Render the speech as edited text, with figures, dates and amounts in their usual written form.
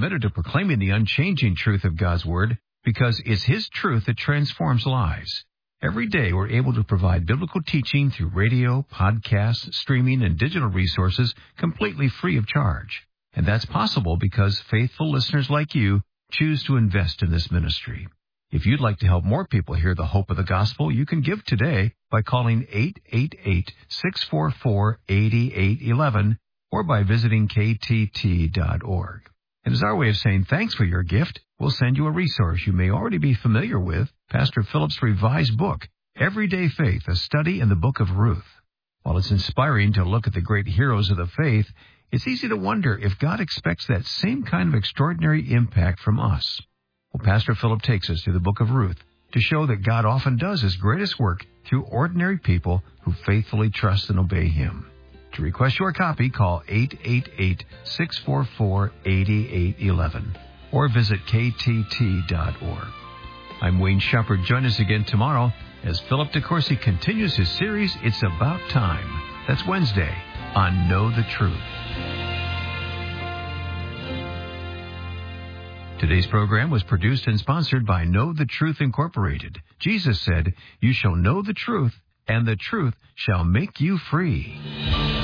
committed to proclaiming the unchanging truth of God's Word because it's His truth that transforms lives. Every day, we're able to provide biblical teaching through radio, podcasts, streaming, and digital resources completely free of charge. And that's possible because faithful listeners like you choose to invest in this ministry. If you'd like to help more people hear the hope of the gospel, you can give today by calling 888-644-8811 or by visiting ktt.org. And as our way of saying thanks for your gift, we'll send you a resource you may already be familiar with, Pastor Philip's revised book, Everyday Faith, a study in the book of Ruth. While it's inspiring to look at the great heroes of the faith, it's easy to wonder if God expects that same kind of extraordinary impact from us. Well, Pastor Philip takes us through the book of Ruth to show that God often does His greatest work through ordinary people who faithfully trust and obey Him. To request your copy, call 888-644-8811 or visit ktt.org. I'm Wayne Shepherd. Join us again tomorrow as Philip DeCourcy continues his series, It's About Time. That's Wednesday on Know the Truth. Today's program was produced and sponsored by Know the Truth Incorporated. Jesus said, "You shall know the truth, and the truth shall make you free."